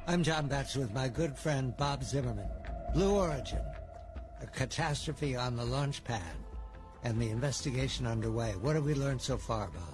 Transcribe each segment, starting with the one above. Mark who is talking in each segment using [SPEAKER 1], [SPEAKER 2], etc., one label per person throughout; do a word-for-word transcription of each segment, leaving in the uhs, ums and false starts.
[SPEAKER 1] I'm John Batch with my good friend Bob Zimmerman. Blue Origin, a catastrophe on the launch pad, and the investigation underway. What have we learned so far, Bob?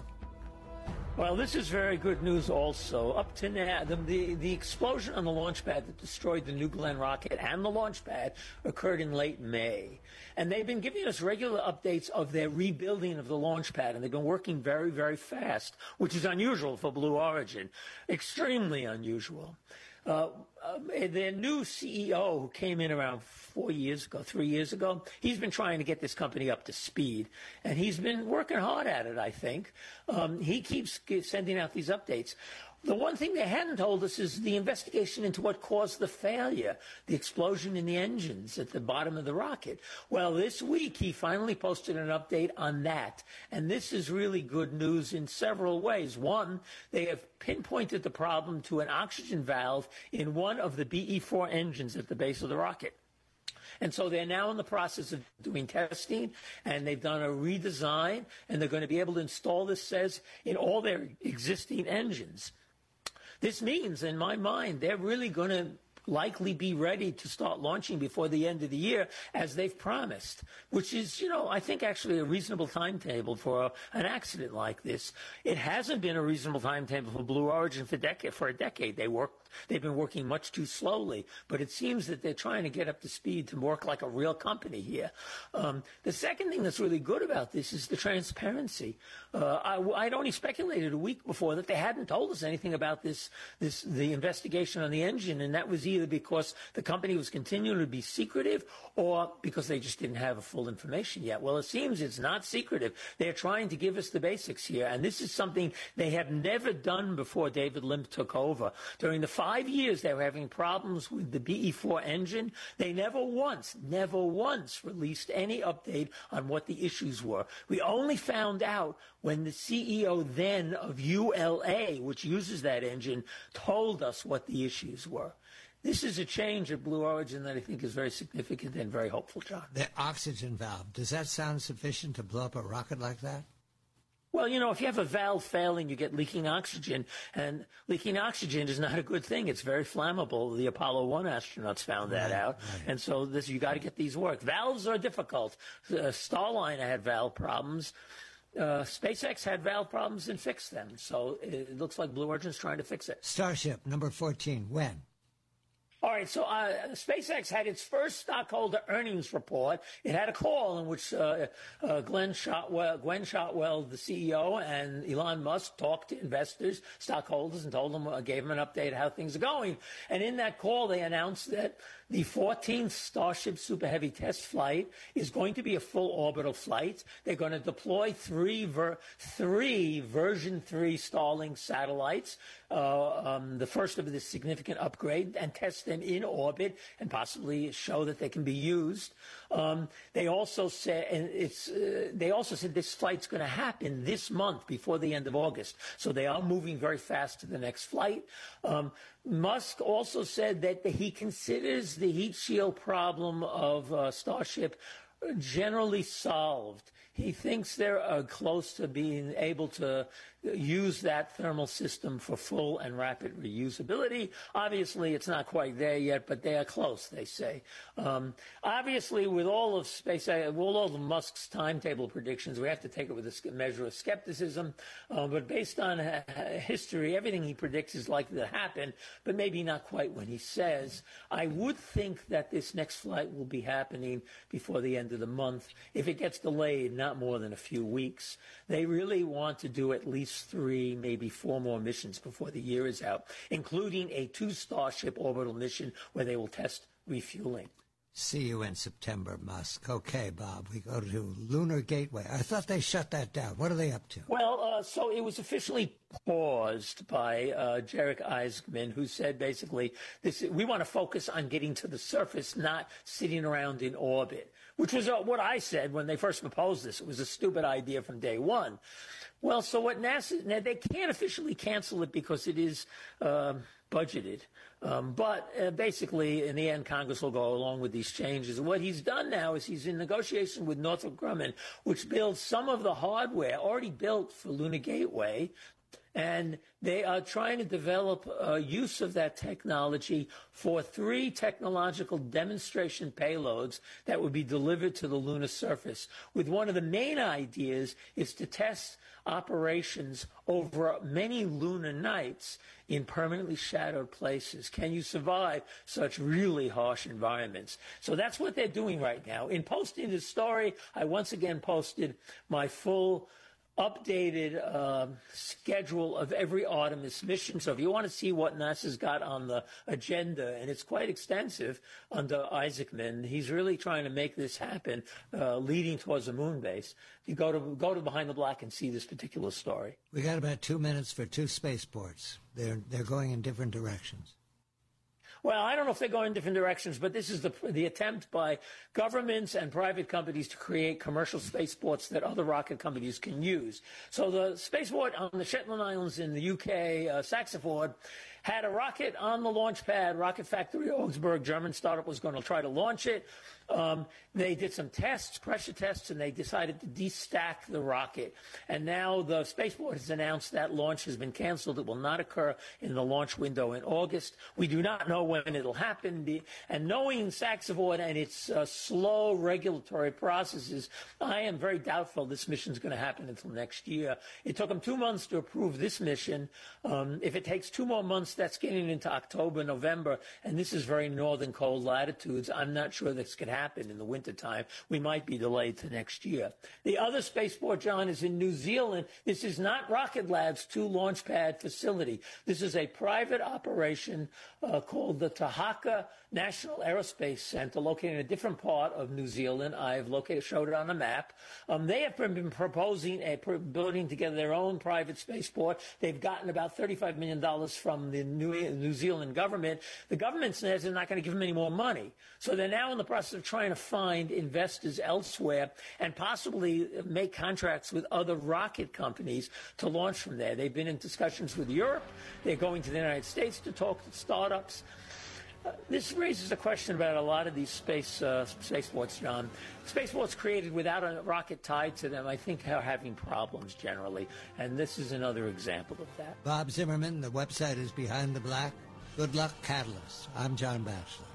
[SPEAKER 2] Well, this is very good news also. Up to now, the, the, the explosion on the launch pad that destroyed the New Glenn rocket and the launch pad occurred in late May. And they've been giving us regular updates of their rebuilding of the launch pad, and they've been working very, very fast, which is unusual for Blue Origin. Extremely unusual. Uh, uh, their new C E O, who came in around four years ago, three years ago, he's been trying to get this company up to speed, and he's been working hard at it, I think. Um, he keeps sending out these updates. The one thing they hadn't told us is the investigation into what caused the failure, the explosion in the engines at the bottom of the rocket. Well, this week he finally posted an update on that, and this is really good news in several ways. One, they have pinpointed the problem to an oxygen valve in one of the B E four engines at the base of the rocket. And so they're now in the process of doing testing, and they've done a redesign, and they're going to be able to install this, says, in all their existing engines. This means, in my mind, they're really going to likely be ready to start launching before the end of the year, as they've promised, which is, you know, I think actually a reasonable timetable for a, an accident like this. It hasn't been a reasonable timetable for Blue Origin for, decade, for a decade. They worked, they've been working much too slowly, but it seems that they're trying to get up to speed to work like a real company here. Um, the second thing that's really good about this is the transparency. Uh, I, I'd only speculated a week before that they hadn't told us anything about this, this the investigation on the engine, and that was either because the company was continuing to be secretive or because they just didn't have full information yet. Well, it seems it's not secretive. They're trying to give us the basics here, and this is something they have never done before David Limp took over. During the five years they were having problems with the B E four engine, they never once, never once released any update on what the issues were. We only found out when the C E O then of U L A, which uses that engine, told us what the issues were. This is a change at Blue Origin that I think is very significant and very hopeful, John.
[SPEAKER 1] The oxygen valve, does that sound sufficient to blow up a rocket like that?
[SPEAKER 2] Well, you know, if you have a valve failing, you get leaking oxygen, and leaking oxygen is not a good thing. It's very flammable. The Apollo one astronauts found that
[SPEAKER 1] right,
[SPEAKER 2] out,
[SPEAKER 1] right.
[SPEAKER 2] And so this, you got to get these work. Valves are difficult. Uh, Starliner had valve problems. Uh, SpaceX had valve problems and fixed them. So it looks like Blue Origin's trying to fix it.
[SPEAKER 1] Starship, number fourteen, when?
[SPEAKER 2] All right, so uh, SpaceX had its first stockholder earnings report. It had a call in which uh, uh, Glenn Shotwell, Gwen Shotwell, the C E O, and Elon Musk talked to investors, stockholders, and told them, uh, gave them an update of how things are going. And in that call, they announced that the fourteenth Starship Super Heavy test flight is going to be a full orbital flight. They're going to deploy three, ver- three version three Starlink satellites, uh, um, the first of this significant upgrade, and test them in orbit and possibly show that they can be used. Um, they also said, and it's, uh, they also said this flight's going to happen this month before the end of August. So they are moving very fast to the next flight. Um, Musk also said that he considers the heat shield problem of uh, Starship generally solved. He thinks they're uh, close to being able to use that thermal system for full and rapid reusability. Obviously, it's not quite there yet, but they are close, they say. Um, obviously, with all of space, uh, with all of Musk's timetable predictions, we have to take it with a measure of skepticism. Uh, but based on uh, history, everything he predicts is likely to happen, but maybe not quite when he says. I would think that this next flight will be happening before the end of the month. If it gets delayed, not more than a few weeks. They really want to do at least three, maybe four more missions before the year is out, including a two Starship orbital mission where they will test refueling.
[SPEAKER 1] See you in September, Musk. Okay, Bob, we go to Lunar Gateway. I thought they shut that down. What are they up to?
[SPEAKER 2] Well, uh, so it was officially paused by uh, Jarek Eisman, who said basically, this, we want to focus on getting to the surface, not sitting around in orbit, which was uh, what I said when they first proposed this. It was a stupid idea from day one. Well, so what NASA, now they can't officially cancel it because it is uh, budgeted. Um, but uh, basically, in the end, Congress will go along with these changes. What he's done now is he's in negotiation with Northrop Grumman, which builds some of the hardware already built for Lunar Gateway. And they are trying to develop uh, use of that technology for three technological demonstration payloads that would be delivered to the lunar surface. With one of the main ideas is to test operations over many lunar nights in permanently shadowed places. Can you survive such really harsh environments? So that's what they're doing right now. In posting this story, I once again posted my full updated uh, schedule of every Artemis mission. So if you want to see what NASA's got on the agenda, and it's quite extensive under Isaacman, he's really trying to make this happen, uh, leading towards a moon base. You go to go to Behind the Black and see this particular story.
[SPEAKER 1] We got about two minutes for two spaceports. They're they're going in different directions.
[SPEAKER 2] Well, I don't know if they're going in different directions, but this is the the attempt by governments and private companies to create commercial spaceports that other rocket companies can use. So the spaceport on the Shetland Islands in the U K, uh, Saxiford, had a rocket on the launch pad. Rocket Factory Augsburg, German startup, was going to try to launch it. Um, they did some tests, pressure tests, and they decided to destack the rocket. And now the spaceport has announced that launch has been canceled. It will not occur in the launch window in August. We do not know when it'll happen. And knowing Saxiford and its uh, slow regulatory processes, I am very doubtful this mission is going to happen until next year. It took them two months to approve this mission. Um, if it takes two more months, that's getting into October, November, and this is very northern cold latitudes. I'm not sure this could happen in the wintertime. We might be delayed to next year. The other spaceport, John, is in New Zealand. This is not Rocket Lab's two launch pad facility. This is a private operation uh, called the Tahaka National Aerospace Center, located in a different part of New Zealand. I've located, showed it on a map. Um, they have been proposing a building together their own private spaceport. They've gotten about thirty-five million dollars from the New, New Zealand government. The government says they're not going to give them any more money. So they're now in the process of trying to find investors elsewhere and possibly make contracts with other rocket companies to launch from there. They've been in discussions with Europe. They're going to the United States to talk to startups. Uh, this raises a question about a lot of these space uh, spaceports, John. Spaceports created without a rocket tied to them, I think, are having problems generally, and this is another example of that.
[SPEAKER 1] Bob Zimmerman, the website is Behind the Black. Good luck, Catalyst. I'm John Batchelor.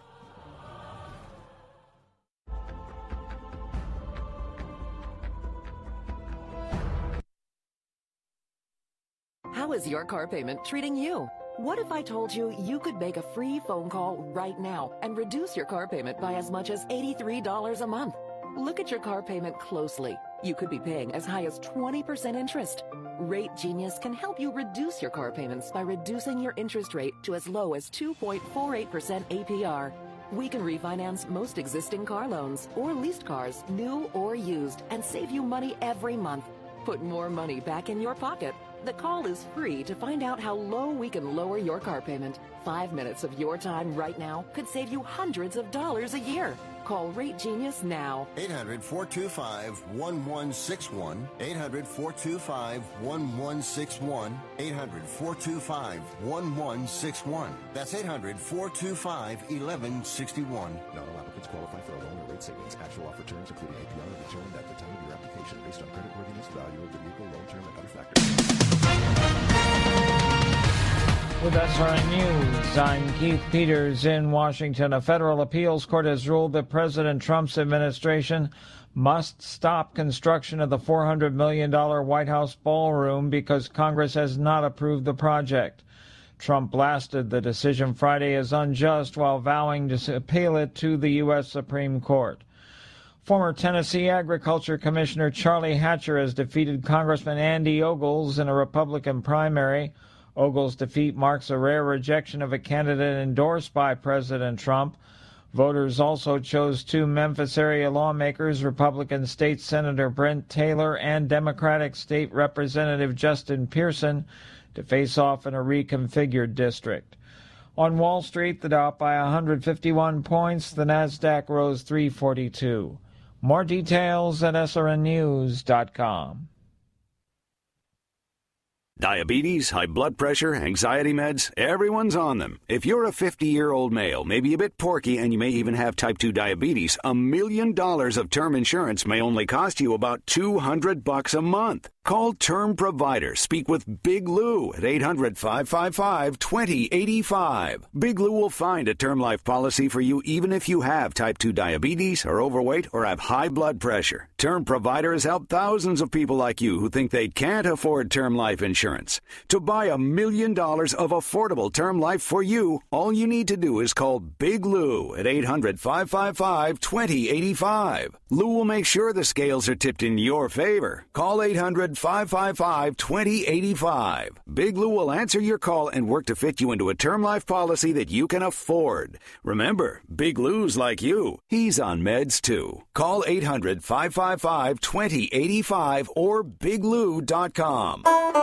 [SPEAKER 3] How is your car payment treating you? What if I told you you could make a free phone call right now and reduce your car payment by as much as eighty-three dollars a month? Look at your car payment closely. You could be paying as high as twenty percent interest. Rate Genius can help you reduce your car payments by reducing your interest rate to as low as two point four eight percent A P R. We can refinance most existing car loans or leased cars, new or used, and save you money every month. Put more money back in your pocket. The call is free to find out how low we can lower your car payment. Five minutes of your time right now could save you hundreds of dollars a year. Call Rate Genius now.
[SPEAKER 4] eight hundred, four two five, one one six one. eight hundred, four two five, one one six one. eight hundred, four two five, one one six one. That's eight hundred, four two five, one one six one.
[SPEAKER 5] Not all applicants qualify for a loan or rate savings. Actual offer terms, including A P R, are determined at the time of your application based on creditworthiness, value of the vehicle, loan term, and other factors.
[SPEAKER 6] With S R N News, I'm Keith Peters in Washington. A federal appeals court has ruled that President Trump's administration must stop construction of the four hundred million dollars White House ballroom because Congress has not approved the project. Trump blasted the decision Friday as unjust while vowing to appeal it to the U S Supreme Court. Former Tennessee Agriculture Commissioner Charlie Hatcher has defeated Congressman Andy Ogles in a Republican primary. Ogles' defeat marks a rare rejection of a candidate endorsed by President Trump. Voters also chose two Memphis area lawmakers, Republican State Senator Brent Taylor and Democratic State Representative Justin Pearson, to face off in a reconfigured district. On Wall Street, the Dow up by one hundred fifty-one points, the Nasdaq rose three forty-two. More details at S R N news dot com.
[SPEAKER 7] Diabetes, high blood pressure, anxiety meds, everyone's on them. If you're a fifty-year-old male, maybe a bit porky, and you may even have type two diabetes, a million dollars of term insurance may only cost you about two hundred bucks a month. Call Term Provider. Speak with Big Lou at eight hundred, five five five, two zero eight five. Big Lou will find a term life policy for you even if you have type two diabetes, are overweight, or have high blood pressure. Term Provider has helped thousands of people like you who think they can't afford term life insurance. To buy a million dollars of affordable term life for you, all you need to do is call Big Lou at eight hundred, five five five, two zero eight five. Lou will make sure the scales are tipped in your favor. Call eight hundred, five five five, two zero eight five. Big Lou will answer your call and work to fit you into a term life policy that you can afford. Remember, Big Lou's like you. He's on meds too. Call eight hundred, five five five, two zero eight five or big lou dot com.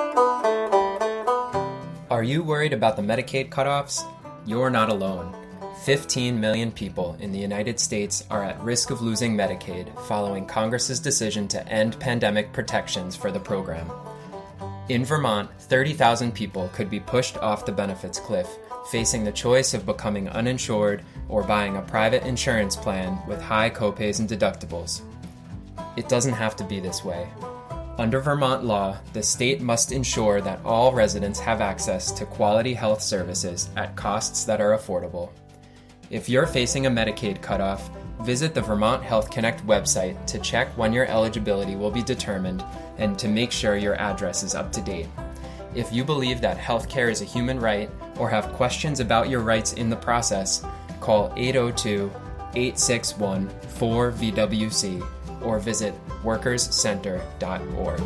[SPEAKER 8] Are you worried about the Medicaid cutoffs? You're not alone. fifteen million people in the United States are at risk of losing Medicaid following Congress's decision to end pandemic protections for the program. In Vermont, thirty thousand people could be pushed off the benefits cliff, facing the choice of becoming uninsured or buying a private insurance plan with high copays and deductibles. It doesn't have to be this way. Under Vermont law, the state must ensure that all residents have access to quality health services at costs that are affordable. If you're facing a Medicaid cutoff, visit the Vermont Health Connect website to check when your eligibility will be determined and to make sure your address is up to date. If you believe that healthcare is a human right or have questions about your rights in the process, call eight oh two, eight six one, four V W C or visit workers center dot org.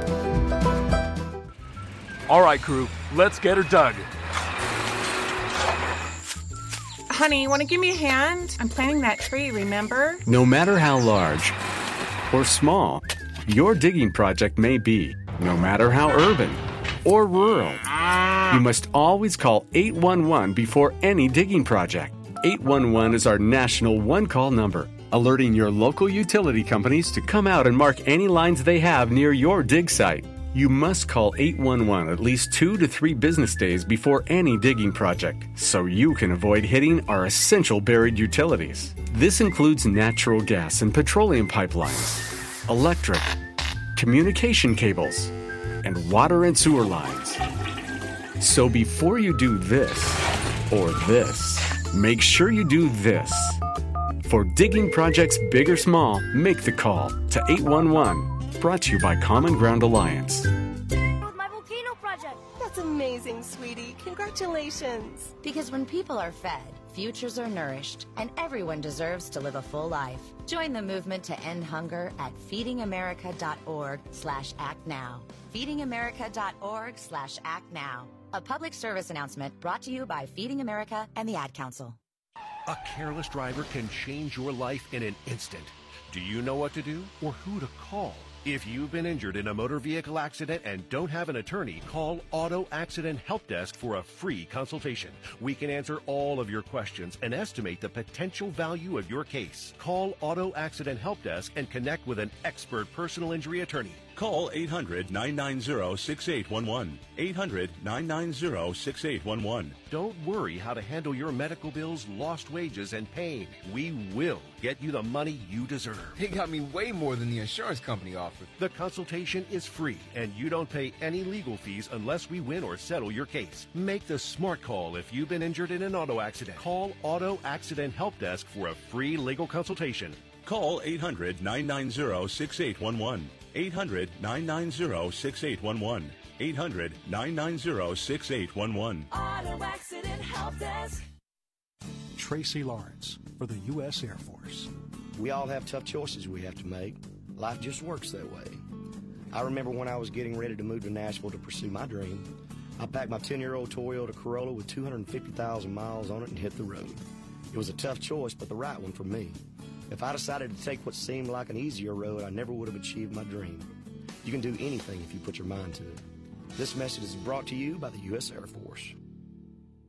[SPEAKER 9] All right, crew, let's get her dug.
[SPEAKER 10] Honey, want to give me a hand? I'm planting that tree, remember?
[SPEAKER 11] No matter how large or small your digging project may be, no matter how urban or rural, you must always call eight one one before any digging project. eight one one is our national one-call number, alerting your local utility companies to come out and mark any lines they have near your dig site. You must call eight one one at least two to three business days before any digging project, so you can avoid hitting our essential buried utilities. This includes natural gas and petroleum pipelines, electric, communication cables, and water and sewer lines. So before you do this or this, make sure you do this. For digging projects big or small, make the call to eight one one. Brought to you by Common Ground Alliance.
[SPEAKER 12] With my volcano project.
[SPEAKER 10] That's amazing, sweetie. Congratulations.
[SPEAKER 13] Because when people are fed, futures are nourished, and everyone deserves to live a full life. Join the movement to end hunger at feedingamerica.org slash act now. feedingamerica.org slash act now. A public service announcement brought to you by Feeding America and the Ad Council.
[SPEAKER 14] A careless driver can change your life in an instant. Do you know what to do or who to call? If you've been injured in a motor vehicle accident and don't have an attorney, call Auto Accident Help Desk for a free consultation. We can answer all of your questions and estimate the potential value of your case. Call Auto Accident Help Desk and connect with an expert personal injury attorney.
[SPEAKER 15] Call eight hundred, nine nine zero, six eight one one. eight hundred, nine nine zero, six eight one one.
[SPEAKER 14] Don't worry how to handle your medical bills, lost wages, and pain. We will get you the money you deserve.
[SPEAKER 16] They got me way more than the insurance company offered.
[SPEAKER 14] The consultation is free, and you don't pay any legal fees unless we win or settle your case. Make the smart call if you've been injured in an auto accident. Call Auto Accident Help Desk for a free legal consultation.
[SPEAKER 15] Call eight hundred, nine nine zero, six eight one one. eight hundred, nine nine zero, six eight one one. eight hundred, nine nine zero, six eight one one.
[SPEAKER 17] Auto Accident Help Desk.
[SPEAKER 18] Tracy Lawrence for the U S Air Force.
[SPEAKER 19] We all have tough choices we have to make. Life just works that way. I remember when I was getting ready to move to Nashville to pursue my dream, I packed my ten-year-old Toyota Corolla with two hundred fifty thousand miles on it and hit the road. It was a tough choice, but the right one for me. If I decided to take what seemed like an easier road, I never would have achieved my dream. You can do anything if you put your mind to it. This message is brought to you by the U S Air Force.